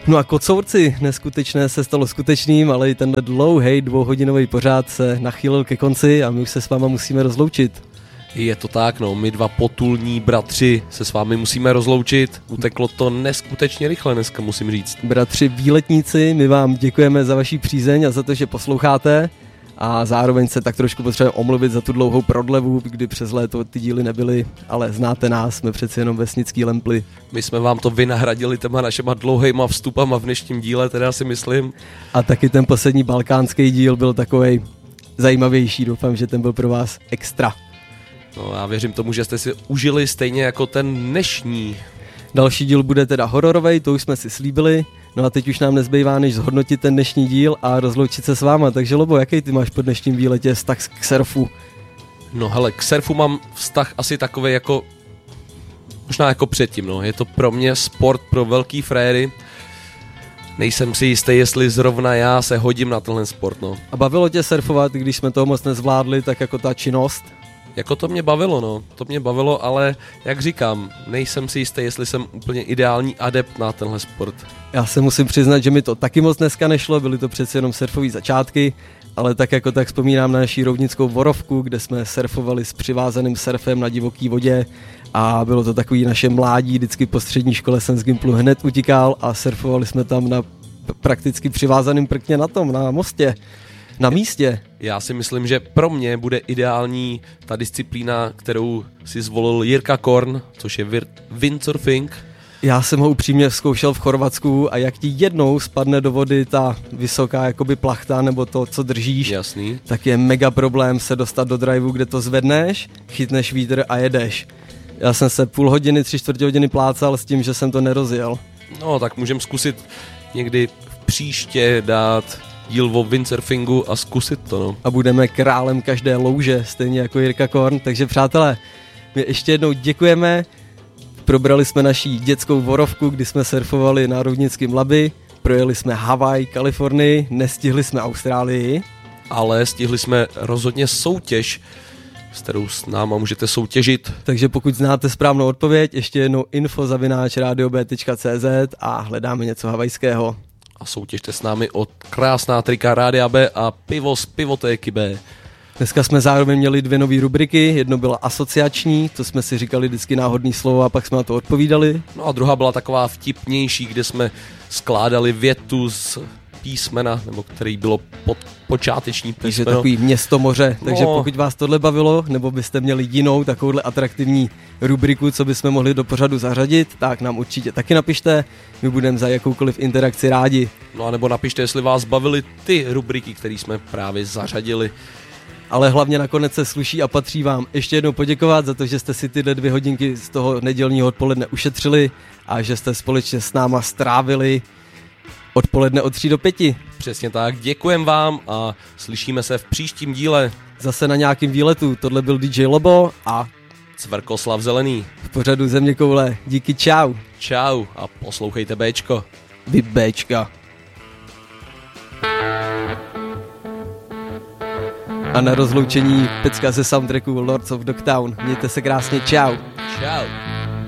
No a kocourci, neskutečné se stalo skutečným, ale i tenhle dlouhý 2hodinový pořád se nachýlil ke konci a my už se s váma musíme rozloučit. Je to tak, no, my dva potulní bratři se s vámi musíme rozloučit. Uteklo to neskutečně rychle dneska, musím říct. Bratři výletníci, my vám děkujeme za vaši přízeň a za to, že posloucháte. A zároveň se tak trošku potřebujeme omluvit za tu dlouhou prodlevu, kdy přes léto ty díly nebyly, ale znáte nás, jsme přeci jenom vesnický lemply. My jsme vám to vynahradili těma našima dlouhejma vstupama v dnešním díle, teda si myslím. A taky ten poslední balkánský díl byl takovej zajímavější, doufám, že ten byl pro vás extra. No, já věřím tomu, že jste si užili stejně jako ten dnešní. Další díl bude teda hororovej, to už jsme si slíbili. No a teď už nám nezbývá, než zhodnotit ten dnešní díl a rozloučit se s váma. Takže Lobo, jaký ty máš po dnešním výletě vztah k surfu? No hele, k surfu mám vztah asi takovej jako, možná jako předtím, no. Je to pro mě sport pro velký fréry. Nejsem si jistý, jestli zrovna já se hodím na tenhle sport, no. A bavilo tě surfovat, když jsme toho moc nezvládli, tak jako ta činnost? Jako to mě bavilo, no. To mě bavilo, ale jak říkám, nejsem si jistý, jestli jsem úplně ideální adept na tenhle sport. Já se musím přiznat, že mi to taky moc dneska nešlo, byly to přeci jenom surfové začátky, ale tak jako tak vzpomínám na naší rovnickou Vorovku, kde jsme surfovali s přivázaným surfem na divoký vodě a bylo to takový naše mládí, vždycky po střední škole jsem z Gimplu hned utíkal a surfovali jsme tam na prakticky přivázaným prkně na mostě. Na místě. Já si myslím, že pro mě bude ideální ta disciplína, kterou si zvolil Jirka Korn, což je windsurfing. Já jsem ho upřímně zkoušel v Chorvatsku a jak ti jednou spadne do vody ta vysoká jakoby plachta nebo to, co držíš, jasný, tak je mega problém se dostat do driveu, kde to zvedneš, chytneš vítr a jedeš. Já jsem se půl hodiny, 3/4 hodiny plácal s tím, že jsem to nerozjel. No tak můžem zkusit někdy v příště dát díl o windsurfingu a zkusit to, no. A budeme králem každé louže, stejně jako Jirka Korn. Takže přátelé, my ještě jednou děkujeme. Probrali jsme naší dětskou Vorovku, kdy jsme surfovali na rovnickém Labi. Projeli jsme Havaj, Kalifornii, nestihli jsme Austrálii. Ale stihli jsme rozhodně soutěž, s kterou s náma můžete soutěžit. Takže pokud znáte správnou odpověď, ještě jednou info@radiob.cz a hledáme něco havajského. A soutěžte s námi o krásná trika Rádia B a pivo z pivotéky B. Dneska jsme zároveň měli 2 nové rubriky, jedno byla asociační, to jsme si říkali vždycky náhodný slovo a pak jsme na to odpovídali. No a druhá byla taková vtipnější, kde jsme skládali větu z písmena, nebo který bylo počáteční písmeno. Takže takový město moře, takže pokud vás tohle bavilo, nebo byste měli jinou takovouhle atraktivní rubriku, co bychom mohli do pořadu zařadit, tak nám určitě taky napište, my budeme za jakoukoliv interakci rádi. No a nebo napište, jestli vás bavily ty rubriky, které jsme právě zařadili. Ale hlavně nakonec se sluší a patří vám ještě jednou poděkovat za to, že jste si tyhle 2 hodinky z toho nedělního odpoledne ušetřili a že jste společně s náma strávili odpoledne od 3 do 5. Přesně tak, děkujem vám a slyšíme se v příštím díle. Zase na nějakým výletu, tohle byl DJ Lobo a Cvrkoslav Zelený. V pořadu Zeměkoule, díky, čau. Čau a poslouchejte Béčko. Vy Béčka. A na rozloučení pecka ze soundtracku Lords of Dogtown. Mějte se krásně, čau. Čau.